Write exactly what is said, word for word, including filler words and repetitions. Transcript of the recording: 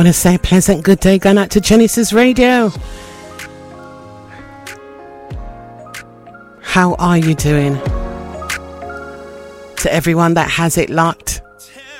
Want to say a pleasant good day going out to Genesis Radio. How are you doing? To everyone that has it locked